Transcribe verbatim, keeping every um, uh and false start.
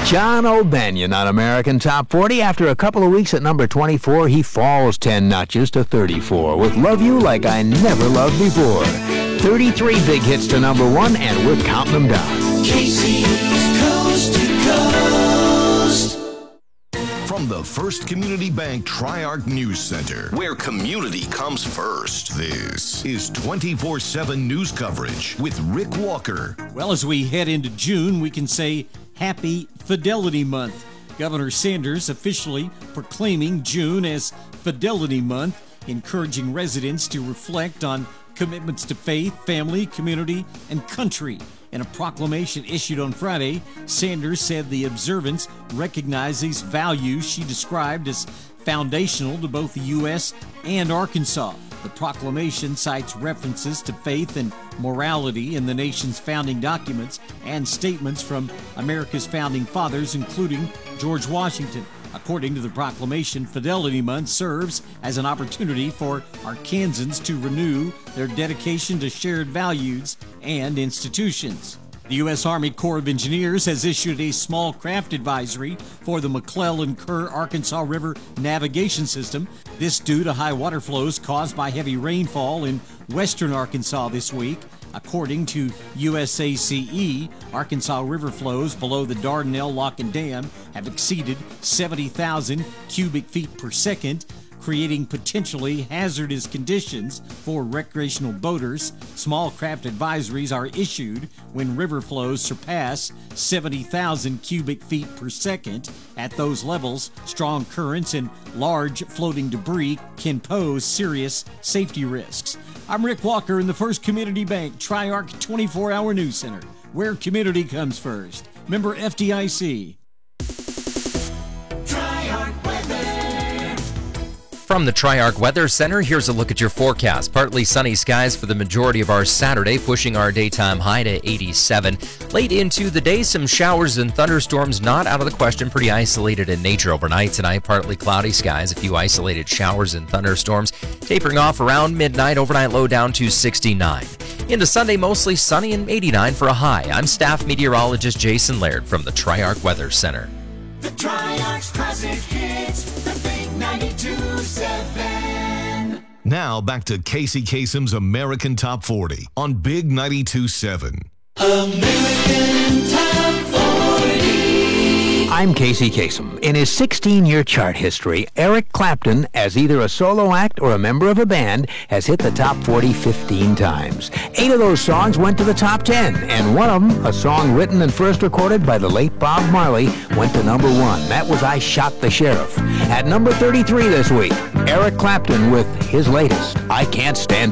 John O'Banion on American Top forty. After a couple of weeks at number twenty-four, he falls ten notches to thirty-four with Love You Like I Never Loved Before. thirty-three big hits to number one, and we're counting them down. Casey's Coast to Coast. From the First Community Bank Tri-Arc News Center, where community comes first, this is twenty-four seven news coverage with Rick Walker. Well, as we head into June, we can say Happy Fidelity Month. Governor Sanders officially proclaiming June as Fidelity Month, encouraging residents to reflect on commitments to faith, family, community, and country. In a proclamation issued on Friday, Sanders said the observance recognizes values she described as foundational to both the U S and Arkansas. The proclamation cites references to faith and morality in the nation's founding documents and statements from America's founding fathers, including George Washington. According to the proclamation, Fidelity Month serves as an opportunity for Arkansans to renew their dedication to shared values and institutions. The U S Army Corps of Engineers has issued a small craft advisory for the McClellan Kerr Arkansas River navigation system. This due to high water flows caused by heavy rainfall in western Arkansas this week. According to U S A C E, Arkansas river flows below the Dardanelle Lock and Dam have exceeded seventy thousand cubic feet per second, creating potentially hazardous conditions for recreational boaters. Small craft advisories are issued when river flows surpass seventy thousand cubic feet per second. At those levels, strong currents and large floating debris can pose serious safety risks. I'm Rick Walker in the First Community Bank Tri-Arc twenty-four hour News Center, where community comes first. Member F D I C. From the Tri-Arc Weather Center, here's a look at your forecast. Partly sunny skies for the majority of our Saturday, pushing our daytime high to eighty-seven. Late into the day, some showers and thunderstorms not out of the question. Pretty isolated in nature overnight tonight. Partly cloudy skies, a few isolated showers and thunderstorms. Tapering off around midnight, overnight low down to sixty-nine. Into Sunday, mostly sunny and eighty-nine for a high. I'm staff meteorologist Jason Laird from the Tri-Arc Weather Center. The Tri-Arc's classic hits, the big ninety-two seven. Now back to Casey Kasem's American Top forty on Big ninety-two seven. American Top forty. I'm Casey Kasem. In his sixteen-year chart history, Eric Clapton, as either a solo act or a member of a band, has hit the top forty fifteen times. Eight of those songs went to the top ten, and one of them, a song written and first recorded by the late Bob Marley, went to number one. That was I Shot the Sheriff. At number thirty-three this week, Eric Clapton with his latest, I Can't Stand